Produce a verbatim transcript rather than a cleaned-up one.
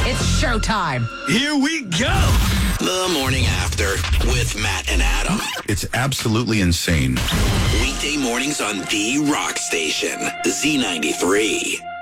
It's showtime. Here we go. The Morning After with Matt and Adam. It's absolutely insane. Weekday mornings on The Rock Station, Z ninety-three.